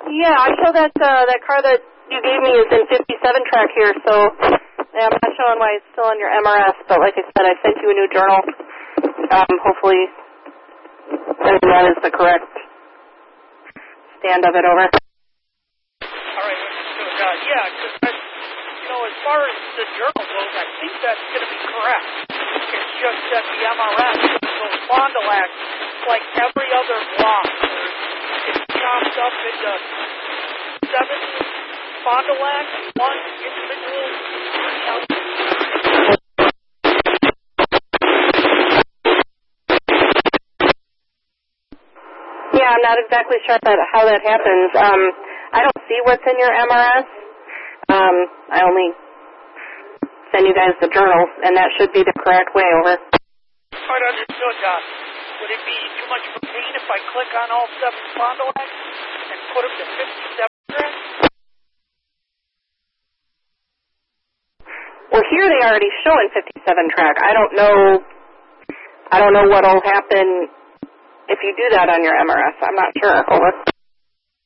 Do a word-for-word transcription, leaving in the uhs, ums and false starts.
Yeah, I show that uh, that car that you gave me is in fifty-seven track here, so yeah, I'm not showing why it's still on your M R S, but like I said, I sent you a new journal. Um, hopefully that is the correct stand of it. Over. All right, understood. Uh, yeah, because, you know, as far as the journal goes, I think that's going to be correct. It's just that the M R S goes Fond du Lac like every other block. It's chopped up into seven Fond du Lac, one individual. Yeah, I'm not exactly sure that, how that happens. Um, I don't see what's in your M R S. Um, I only send you guys the journals, and that should be the correct way. Over. Quite understood, Doc. Would it be too much of a pain if I click on all seven Fond du Lacs and put them to fifty-seven track? Well, here they already show in fifty-seven track. I don't know. I don't know what'll happen if you do that on your M R S. I'm not sure. Over.